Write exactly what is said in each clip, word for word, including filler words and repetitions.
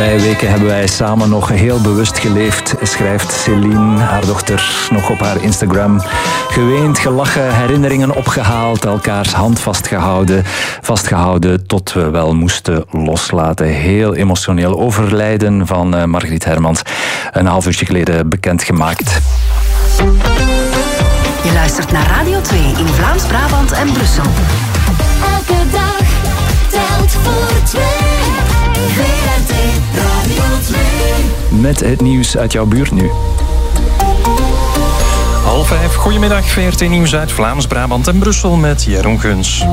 Bij weken hebben wij samen nog heel bewust geleefd, schrijft Céline, haar dochter, nog op haar Instagram. Geweend, gelachen, herinneringen opgehaald, elkaars hand vastgehouden. Vastgehouden tot we wel moesten loslaten. Heel emotioneel overlijden van uh, Margriet Hermans. Een half uurtje geleden bekendgemaakt. Je luistert naar Radio twee in Vlaams-Brabant en Brussel. Elke dag telt voor twee. V R T Radio twee. Met het nieuws uit jouw buurt nu. Half vijf, goedemiddag, V R T Nieuws uit Vlaams-Brabant en Brussel met Jeroen Guns.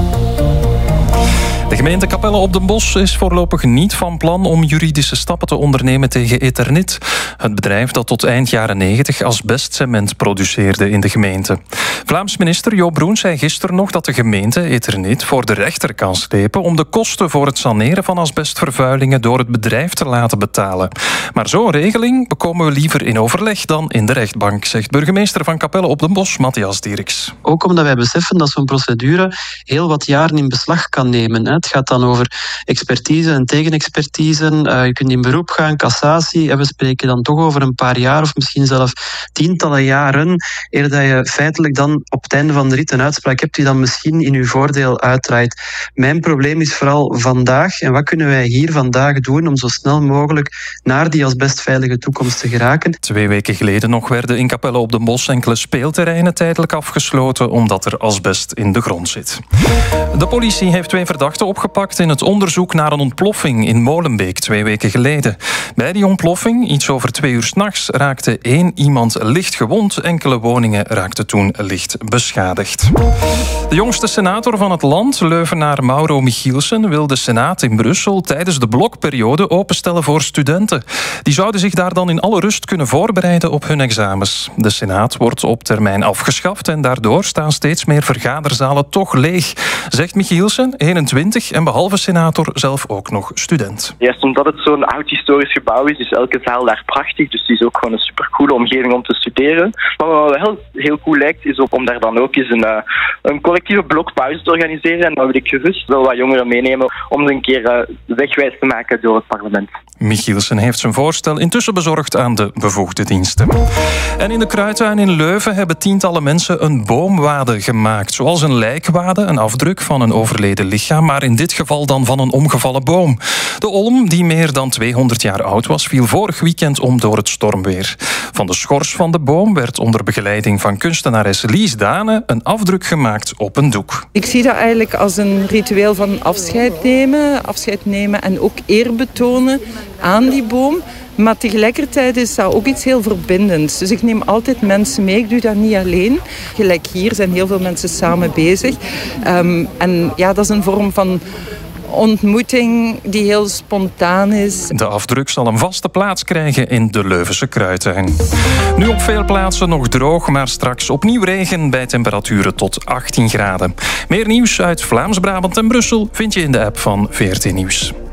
De gemeente Capelle op den Bosch is voorlopig niet van plan om juridische stappen te ondernemen tegen Eternit. Het bedrijf dat tot eind jaren negentig asbestcement produceerde in de gemeente. Vlaams minister Joop Broens zei gisteren nog dat de gemeente Eternit voor de rechter kan slepen om de kosten voor het saneren van asbestvervuilingen door het bedrijf te laten betalen. Maar zo'n regeling bekomen we liever in overleg dan in de rechtbank, zegt burgemeester van Capelle op den Bosch, Matthias Dierks. Ook omdat wij beseffen dat zo'n procedure heel wat jaren in beslag kan nemen. Het gaat dan over expertise en tegenexpertise. Uh, je kunt in beroep gaan, cassatie. En we spreken dan toch over een paar jaar of misschien zelfs tientallen jaren eer dat je feitelijk dan op het einde van de rit een uitspraak hebt die dan misschien in uw voordeel uitdraait. Mijn probleem is vooral vandaag. En wat kunnen wij hier vandaag doen om zo snel mogelijk naar die asbestveilige toekomst te geraken? Twee weken geleden nog werden in Capelle op den Bosch enkele speelterreinen tijdelijk afgesloten omdat er asbest in de grond zit. De politie heeft twee verdachten opgepakt in het onderzoek naar een ontploffing in Molenbeek twee weken geleden. Bij die ontploffing, iets over twee uur 's nachts, raakte één iemand licht gewond. Enkele woningen raakten toen licht beschadigd. De jongste senator van het land, Leuvenaar Mauro Michielsen, wil de Senaat in Brussel tijdens de blokperiode openstellen voor studenten. Die zouden zich daar dan in alle rust kunnen voorbereiden op hun examens. De Senaat wordt op termijn afgeschaft en daardoor staan steeds meer vergaderzalen toch leeg, zegt Michielsen, eenentwintig en behalve senator zelf ook nog student. Juist omdat het zo'n oud historisch gebouw is, is elke zaal daar prachtig. Dus het is ook gewoon een supercoole omgeving om te studeren. Maar wat wel heel cool lijkt, is om daar dan ook eens een, uh, een collectieve blokpauze te organiseren. En dan wil ik gerust wel wat jongeren meenemen om ze een keer uh, wegwijs te maken door het parlement. Michielsen heeft zijn voorstel intussen bezorgd aan de bevoegde diensten. En in de Kruidtuin in Leuven hebben tientallen mensen een boomwade gemaakt. Zoals een lijkwade, een afdruk van een overleden lichaam, maar in dit geval dan van een omgevallen boom. De olm, die meer dan tweehonderd jaar oud was, viel vorig weekend om door het stormweer. Van de schors van de boom werd onder begeleiding van kunstenares Lies Dane een afdruk gemaakt op een doek. Ik zie dat eigenlijk als een ritueel van afscheid nemen, afscheid nemen en ook eer betonen aan die boom. Maar tegelijkertijd is dat ook iets heel verbindends. Dus ik neem altijd mensen mee. Ik doe dat niet alleen. Gelijk hier zijn heel veel mensen samen bezig. Um, en ja, dat is een vorm van ontmoeting die heel spontaan is. De afdruk zal een vaste plaats krijgen in de Leuvense Kruidtuin. Nu op veel plaatsen nog droog, maar straks opnieuw regen bij temperaturen tot achttien graden. Meer nieuws uit Vlaams-Brabant en Brussel vind je in de app van V R T Nieuws.